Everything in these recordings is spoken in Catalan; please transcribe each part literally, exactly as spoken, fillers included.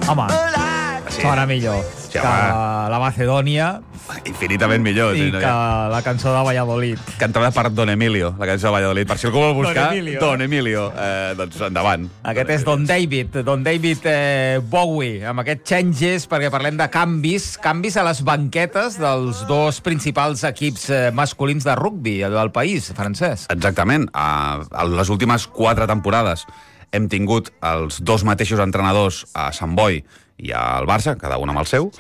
Home, sí. Sona millor sí, que la Macedònia. Infinitament millor. I que la cançó de Valladolid. Cantada per Don Emilio, la cançó de Valladolid. Per si algú vol buscar, Don Emilio. Don Emilio. Eh, doncs endavant. Aquest és Don David, Don David eh, Bowie, amb aquest Changes, perquè parlem de canvis, canvis a les banquetes dels dos principals equips eh, masculins de rugbi del país, francès. Exactament. A, a les últimes quatre temporades hem tingut els dos mateixos entrenadors a Sant Boi i al Barça, cada un amb el seu,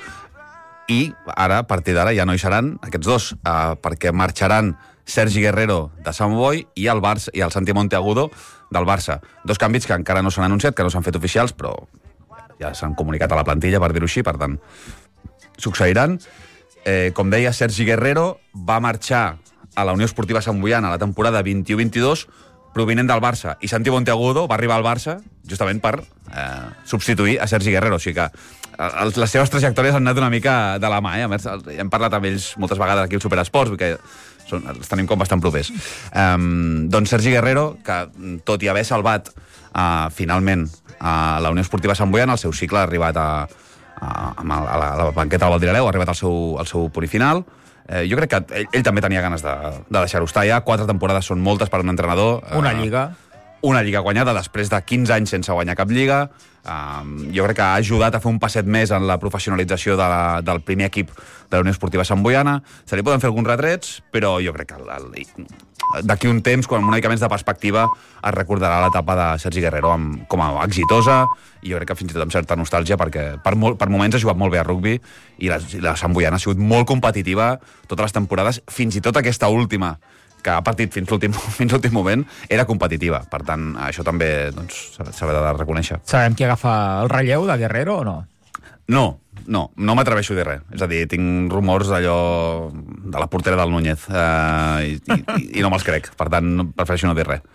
i ara, a partir d'ara, ja no hi seran aquests dos, eh, perquè marxaran Sergi Guerrero de Sant Boi i el, Barça, i el Santi Monteagudo del Barça. Dos canvis que encara no s'han anunciat, que no s'han fet oficials, però ja s'han comunicat a la plantilla, per dir-ho així, per tant, succeiran. Eh, com deia, Sergi Guerrero va marxar a la Unió Esportiva Sant Boiana la temporada vint-i-u vint-i-dos, provinent del Barça, i Santi Monteagudo va arribar al Barça justament per eh, substituir a Sergi Guerrero, o sigui que eh, les seves trajectòries han anat una mica de la mà, eh? A més, hem parlat amb ells moltes vegades aquí al Superesports, perquè són, els tenim com bastant propers. Um, doncs Sergi Guerrero, que tot i haver salvat uh, finalment a la Unió Esportiva Sant Boiana, el seu cicle ha arribat a, a, a, la, a la banqueta del Valdireleu, ha arribat al seu, al seu punt final. Eh, jo crec que ell, ell també tenia ganes de, de deixar-ho estar ja. Quatre temporades són moltes per un entrenador. Una lliga. Eh, una lliga guanyada després de quinze anys sense guanyar cap lliga. Eh, jo crec que ha ajudat a fer un passet més en la professionalització de la, del primer equip de la Unió Esportiva Sant Boiana. Se li poden fer alguns retrets, però jo crec que el, el, d'aquí un temps, quan amb una mica més de perspectiva, es recordarà l'etapa de Sergi Guerrero amb, com a exitosa, i jo crec que fins i tot amb certa nostàlgia, perquè per, molt, per moments ha jugat molt bé a rugbi i la, la Sant Boiana ha sigut molt competitiva totes les temporades, fins i tot aquesta última, que ha partit fins l'últim fins l'últim moment, era competitiva. Per tant, això també doncs, s'ha de reconèixer. Sabem qui agafa el relleu de Guerrero o no? No, no, no m'atreveixo a dir res. És a dir, tinc rumors d'allò de la portera del Núñez eh, i, i, i no me'ls crec. Per tant, prefereixo no dir res.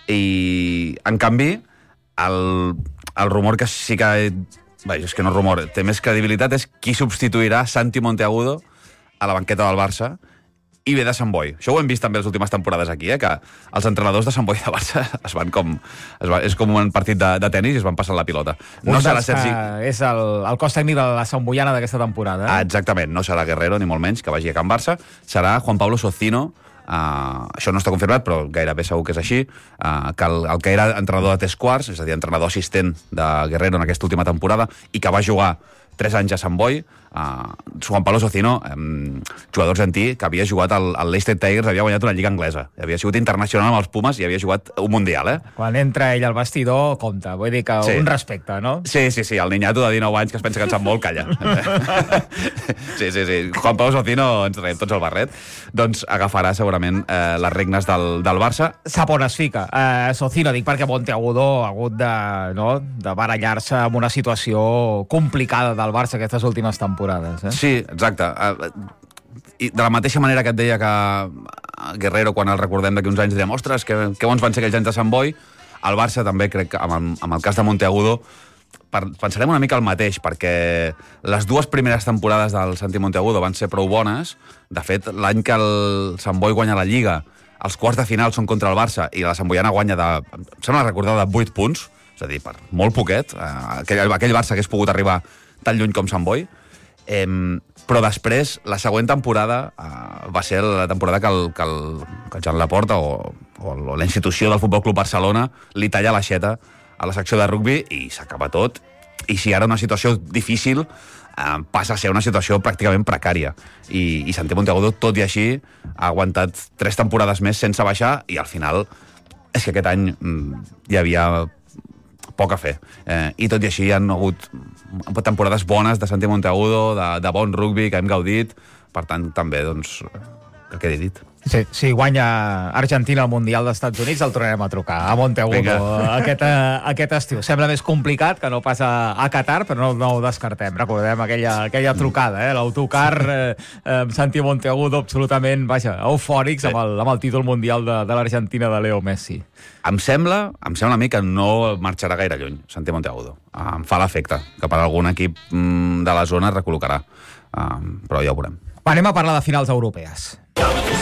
I, en canvi, el, el rumor que sí que... Bé, és que no és rumor, té més credibilitat, és qui substituirà Santi Monteagudo a la banqueta del Barça i ve de Sant Boi. Això ho hem vist també les últimes temporades aquí, eh? Que els entrenadors de Sant Boi i de Barça es van com... Es va, és com un partit de, de tenis i es van passant la pilota. No serà Sergi... És el, el cos tècnic de la Sant Boiana d'aquesta temporada. Eh? Ah, exactament. No serà Guerrero, ni molt menys, que vagi a Can Barça. Serà Juan Pablo Socino. Uh, això no està confirmat, però gairebé segur que és així. Uh, que el, el que era entrenador de tres quarts, és a dir, entrenador assistent de Guerrero en aquesta última temporada, i que va jugar tres anys a Sant Boi, uh, Juan Pablo Socino, um, jugador argentí que havia jugat al, al Leicester Tigers, havia guanyat una lliga anglesa, havia sigut internacional amb els Pumas i havia jugat un mundial, eh? Quan entra ell al vestidor, compta, vull dir que sí. Un respecte, no? Sí, sí, sí, el niñato de dinou anys que es pensa que en sap molt, calla. Sí, sí, sí, Juan Pablo Socino, ens traiem tots el barret, doncs agafarà segurament eh, les regnes del, del Barça. Sap on es fica. Eh, Socino, dic perquè Monteagudo ha hagut de, no, de barallar-se amb una situació complicada del Barça aquestes últimes temporades. Eh? Sí, exacte. I de la mateixa manera que et deia que Guerrero, quan el recordem d'aquí uns anys, direm, ostres, que, que bons van ser aquells anys de Sant Boi, el Barça també, crec que amb el, amb el cas de Monteagudo, per, pensarem una mica el mateix, perquè les dues primeres temporades del Santi Monteagudo van ser prou bones. De fet, l'any que el Sant Boi guanya la Lliga, els quarts de final són contra el Barça i la Sant Boiana guanya de, em sembla recordar, de vuit punts, és a dir, per molt poquet, eh, aquell, aquell Barça hagués pogut arribar tan lluny com Sant Boi. Eh, però després, la següent temporada eh, va ser la temporada que el, que el, que el Joan Laporta o, o la institució del Futbol Club Barcelona li talla l'aixeta a la secció de rugbi i s'acaba tot. I si ara una situació difícil eh, passa a ser una situació pràcticament precària. I, i Santi Monteagudo, tot i així, ha aguantat tres temporades més sense baixar i al final és que aquest any mm, hi havia poc a fer. Eh, I tot i així hi ha hagut temporades bones de Santi Monteagudo, de, de bon rugbi que hem gaudit. Per tant, també, doncs, que quedi dit. Sí, si guanya Argentina al Mundial dels Estats Units, el tornarem a trucar a Monteagudo aquest, aquest estiu. Sembla més complicat que no pas a, a Qatar, però no, no ho descartem. Recordem aquella, aquella trucada, eh? L'autocar eh, amb Santi Monteagudo absolutament, vaja, eufòrics, sí, amb, el, amb el títol mundial de, de l'Argentina de Leo Messi. Em sembla, em sembla a mi que no marxarà gaire lluny, Santi Monteagudo. Em fa l'efecte que per algun equip de la zona es recol·locarà. Um, però ja ho veurem. Anem a parlar de finals europees.